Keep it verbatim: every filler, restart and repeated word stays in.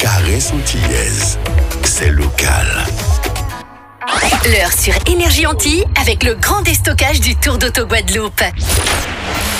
caresse antillaise. C'est local. L'heure sur Énergie Antilles avec le grand déstockage du Tour d'Auto Guadeloupe.